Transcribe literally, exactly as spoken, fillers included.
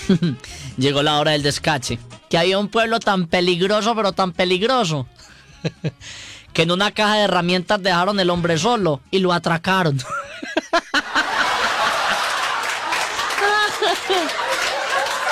Llegó la hora del descache. Que había un pueblo tan peligroso, pero tan peligroso, que en una caja de herramientas dejaron el hombre solo y lo atracaron.